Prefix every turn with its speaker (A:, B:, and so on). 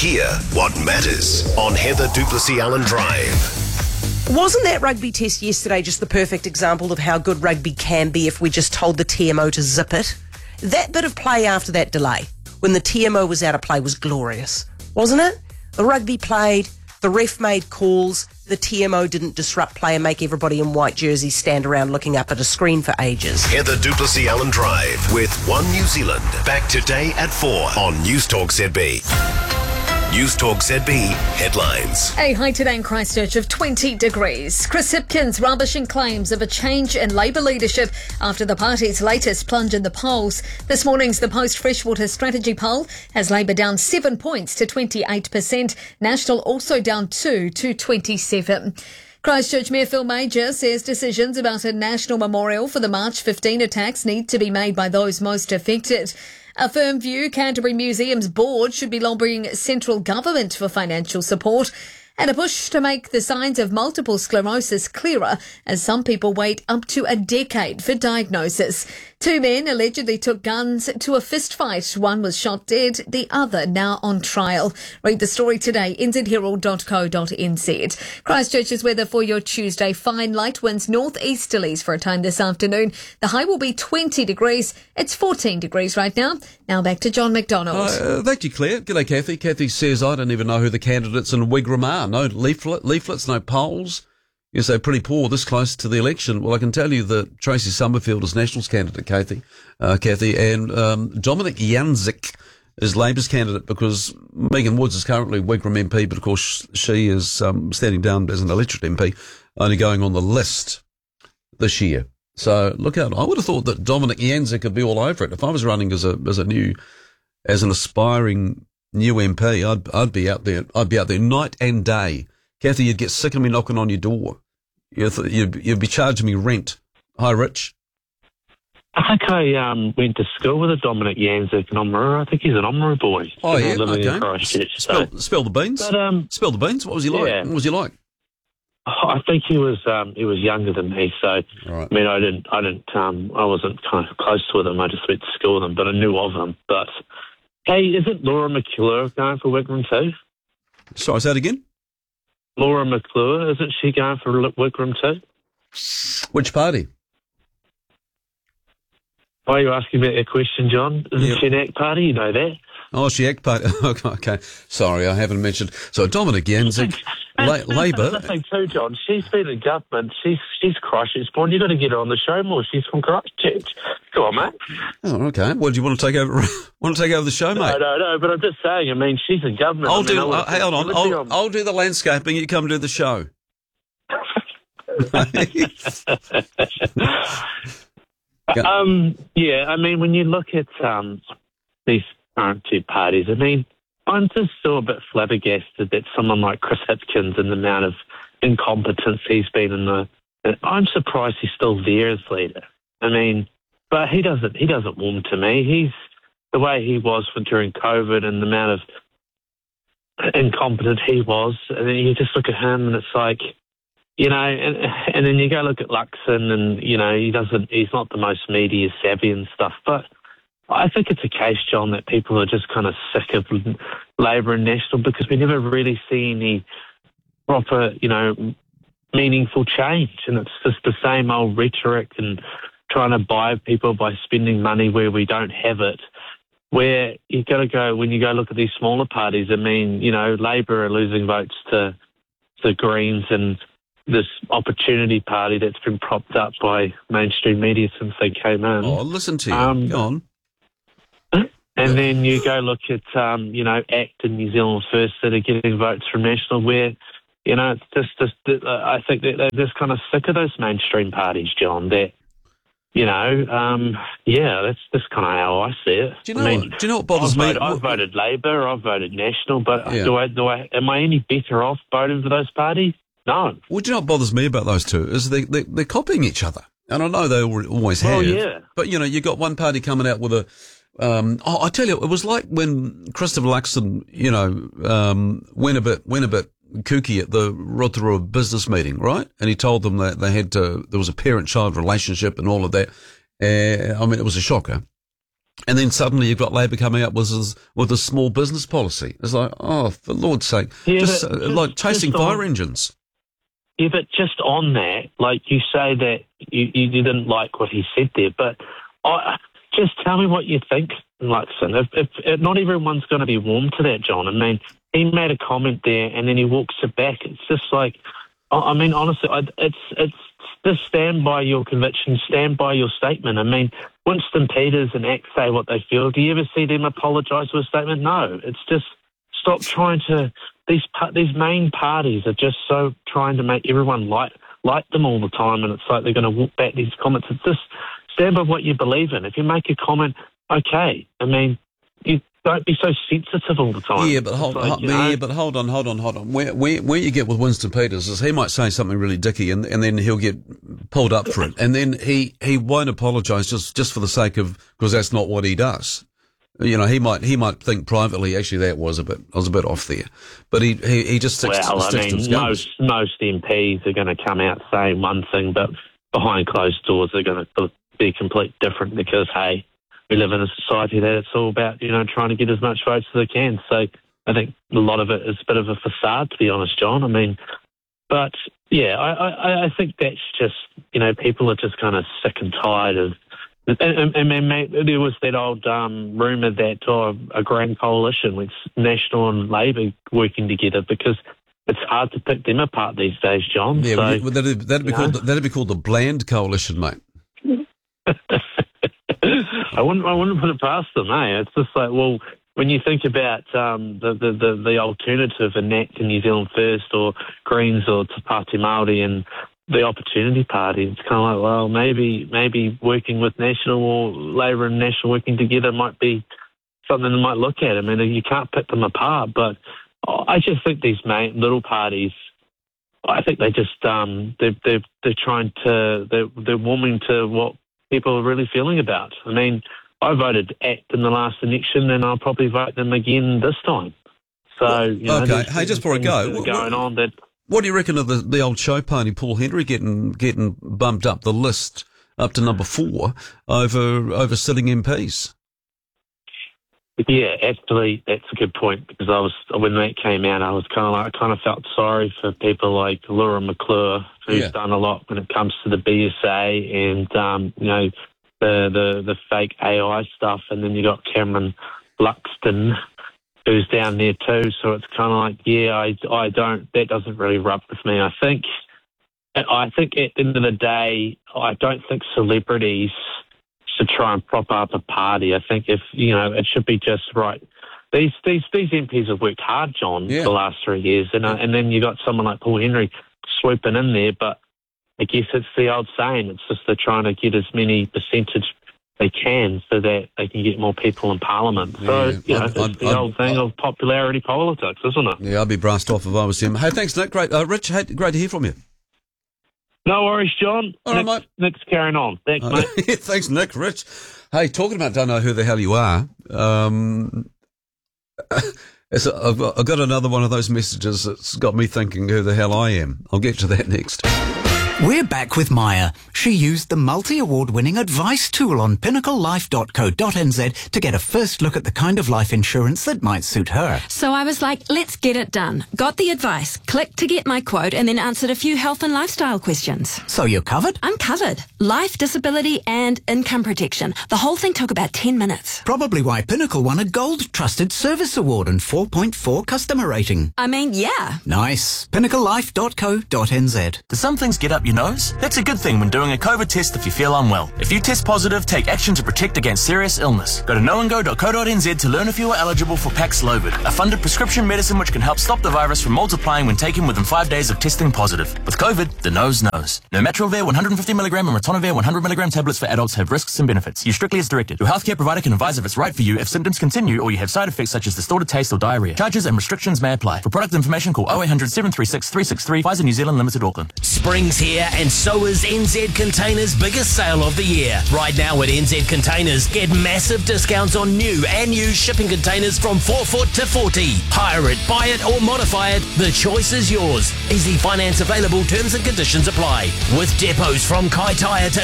A: Hear what matters on Heather Duplessis Allen Drive.
B: Wasn't that rugby test yesterday just the perfect example of how good rugby can be if we just told the TMO to zip it? That bit of play after that delay, when the TMO was out of play, was glorious, wasn't it? The rugby played, the ref made calls, the TMO didn't disrupt play and make everybody in white jerseys stand around looking up at a screen for ages.
A: Heather Duplessis Allen Drive with One New Zealand. Back today at 4 on News Talk ZB. News Talk ZB headlines.
C: A high today in Christchurch of 20 degrees. Chris Hipkins rubbishing claims of a change in Labour leadership after the party's latest plunge in the polls. This morning's The Post Freshwater Strategy poll has Labour down 7 points to 28%. National also down 2 to 27. Christchurch Mayor Phil Major says decisions about a national memorial for the March 15 attacks need to be made by those most affected. A firm view Canterbury Museum's board should be lobbying central government for financial support, and a push to make the signs of multiple sclerosis clearer as some people wait up to a decade for diagnosis. 2 men allegedly took guns to a fist fight. One was shot dead, the other now on trial. Read the story today, nzherald.co.nz. Christchurch's weather for your Tuesday. Fine light winds northeasterlies for a time this afternoon. The high will be 20 degrees. It's 14 degrees right now. Now back to John McDonald.
D: Thank you, Claire. G'day, Kathy. Kathy says, I don't even know who the candidates in Wigram are. No leaflets, no polls. Yes, they're pretty poor this close to the election. Well, I can tell you that Tracy Summerfield is Nationals candidate, Kathy, and Dominic Janzik is Labour's candidate because Megan Woods is currently Wigram MP, but of course she is standing down as an electorate MP, only going on the list this year. So look out. I would have thought that Dominic Janzik would be all over it. If I was running as an aspiring new MP, I'd be out there. I'd be out there night and day. Kathy, you'd get sick of me knocking on your door. You'd be charging me rent. Hi, Rich.
E: I think I went to school with a Dominic Janzik in Oamaru. I think he's an Oamaru boy.
D: Oh, yeah,
E: living
D: okay.
E: in Christchurch.
D: Spell the beans.
E: But,
D: Spell the beans. What was he like?
E: Yeah.
D: What was he like?
E: I think he was younger than me, so
D: Right.
E: I mean, I wasn't kind of close with him. I just went to school with him, but I knew of him. But hey, isn't Laura McClure going for Wigram too?
D: Sorry, say that again.
E: Laura McClure, isn't she going for Wigram too?
D: Which party?
E: Why are you asking me a question, John? Isn't she an ACT party? You know that.
D: Oh, she ACT party. Okay. Sorry, I haven't mentioned. So Dominic Janzik, Labour.
E: That's the thing too, John. She's been in government. She's Christchurch born. You've got to get her on the show more. She's from Christchurch. Go on, mate.
D: Oh, okay. Well, do you want to take over? Want to take over the show, mate?
E: No. But I'm just saying. I mean, she's in government.
D: I'll do the landscaping. You come do the show.
E: Yeah. I mean, when you look at these current two parties, I mean, I'm just still a bit flabbergasted that someone like Chris Hipkins and the amount of incompetence he's been in I'm surprised he's still there as leader. I mean, but he doesn't warm to me. He's the way he was during COVID and the amount of incompetent he was, and then you just look at him and it's like, you know, and then you go look at Luxon and, you know, he's not the most media savvy and stuff, but I think it's a case, John, that people are just kind of sick of Labour and National because we never really see any proper, you know, meaningful change. And it's just the same old rhetoric and trying to buy people by spending money where we don't have it. Where you got to go, when you go look at these smaller parties, I mean, you know, Labour are losing votes to the Greens and this Opportunity Party that's been propped up by mainstream media since they came in.
D: Oh, listen to you. Go on.
E: And then you go look at, you know, ACT and New Zealand First that are getting votes from National where, you know, it's just I think that they're just kind of sick of those mainstream parties, John, that, you know, that's just kind of how I see it.
D: Do you know what bothers me?
E: I've voted Labour, I've voted National, but am I any better off voting for those parties? No.
D: Well, do you know what bothers me about those two is they're copying each other. And I know they always have.
E: Well, yeah.
D: But, you know, you got one party coming out with a, I tell you, it was like when Christopher Luxon, you know, went a bit kooky at the Rotorua business meeting, right? And he told them that there was a parent-child relationship and all of that. I mean, it was a shocker. And then suddenly you've got Labor coming up with a small business policy. It's like, oh, for Lord's sake, just like chasing fire engines.
E: Yeah, but just on that, like you say that you didn't like what he said there, but just tell me what you think, Luxon. If not everyone's going to be warm to that, John. I mean, he made a comment there and then he walks it back. It's just like, I mean, honestly, it's just stand by your conviction, stand by your statement. I mean, Winston Peters and ACT say what they feel. Do you ever see them apologise for a statement? No. It's just stop trying to. These main parties are just so trying to make everyone like them all the time, and it's like they're going to walk back these comments. It's just stand by what you believe in. If you make a comment, okay. I mean, you don't be so sensitive all the time.
D: Yeah, but hold on. Where you get with Winston Peters is he might say something really dicky, and then he'll get pulled up for it, and then he won't apologise just for the sake of, because that's not what he does. You know, he might think privately, actually, I was a bit off there, but he just sticks to his guns.
E: Most MPs are going to come out saying one thing, but behind closed doors they're going to be completely different, because hey, we live in a society that it's all about, you know, trying to get as much votes as they can. So I think a lot of it is a bit of a facade, to be honest, John. I mean, but yeah, I think that's just, you know, people are just kind of sick and tired of. And there was that old rumour that a grand coalition with National and Labor working together, because it's hard to pick them apart these days, John.
D: Yeah,
E: so,
D: that'd be called the bland coalition, mate.
E: I wouldn't put it past them, eh? It's just like, well, when you think about the alternative in ACT and New Zealand First or Greens or Te Pāti Māori and the Opportunity Party, it's kind of like, well, maybe working with National or Labor and National working together might be something they might look at. I mean, you can't pick them apart, but I just think these little parties, I think they just they're warming to what people are really feeling about. I mean, I voted ACT in the last election, and I'll probably vote them again this time. So, you know,
D: okay. Hey, just before I go,
E: going on that.
D: What do you reckon of the old show pony Paul Henry getting bumped up the list up to number 4 over sitting MPs?
E: Yeah, actually, that's a good point, because when that came out, I kind of felt sorry for people like Laura McClure, who's done a lot when it comes to the BSA and you know, the fake AI stuff, and then you got Cameron Luxton, who's down there too. So it's kind of like, that doesn't really rub with me. I think at the end of the day, I don't think celebrities should try and prop up a party. I think if, you know, it should be just right. These MPs have worked hard, John, the last 3 years, and then you got someone like Paul Henry swooping in there. But I guess it's the old saying. It's just they're trying to get as many percentage they can so that they can get more people in Parliament. So, you know, it's the old thing of popularity politics, isn't it?
D: Yeah, I'd be brassed off if I was him. Hey, thanks, Nick. Great. Rich, great to hear from you.
E: No worries, John.
D: All right, mate.
E: Nick's carrying on. Thanks, mate.
D: Thanks, Nick. Rich. Hey, talking about don't know who the hell you are, I've got another one of those messages that's got me thinking who the hell I am. I'll get to that next.
F: We're back with Maya. She used the multi-award-winning advice tool on pinnaclelife.co.nz to get a first look at the kind of life insurance that might suit her.
G: So I was like, let's get it done. Got the advice, clicked to get my quote, and then answered a few health and lifestyle questions.
F: So you're covered?
G: I'm covered. Life, disability, and income protection. The whole thing took about 10 minutes.
F: Probably why Pinnacle won a Gold Trusted Service Award and 4.4 customer rating.
G: I mean, yeah.
F: Nice. pinnaclelife.co.nz.
H: Do some things get up your nose? That's a good thing when doing a COVID test if you feel unwell. If you test positive, take action to protect against serious illness. Go to knowandgo.co.nz to learn if you are eligible for Paxlovid, a funded prescription medicine which can help stop the virus from multiplying when taken within 5 days of testing positive. With COVID, the nose knows. Nirmatrelvir 150mg and ritonavir 100mg tablets for adults have risks and benefits. Use strictly as directed. Your healthcare provider can advise if it's right for you if symptoms continue or you have side effects such as distorted taste or diarrhea. Charges and restrictions may apply. For product information, call 0800 736 363. Pfizer New Zealand Limited, Auckland.
I: Spring's here and so is NZ Containers' biggest sale of the year. Right now at NZ Containers, get massive discounts on new and used shipping containers from 4 foot to 40. Hire it, buy it or modify it. The choice is yours. Easy finance available. Terms and conditions apply. With depots from Kai Tire to